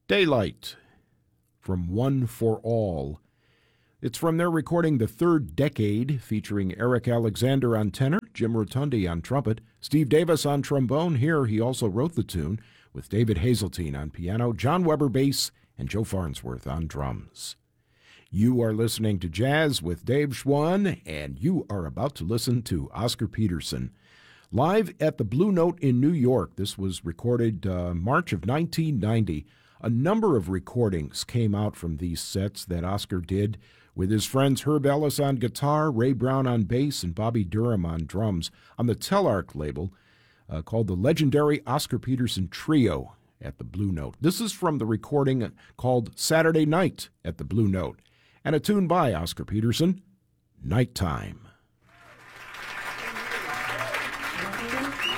Daylight from One for All. It's from their recording The Third Decade, featuring Eric Alexander on tenor, Jim Rotundi on trumpet, Steve Davis on trombone. Here he also wrote the tune, with David Hazeltine on piano, John Weber bass, and Joe Farnsworth on drums. You are listening to Jazz with Dave Schwann, and you are about to listen to Oscar Peterson. Live at the Blue Note in New York. This was recorded March of 1990. A number of recordings came out from these sets that Oscar did with his friends Herb Ellis on guitar, Ray Brown on bass, and Bobby Durham on drums on the Telarc label called the legendary Oscar Peterson Trio at the Blue Note. This is from the recording called Saturday Night at the Blue Note, and a tune by Oscar Peterson, Nighttime.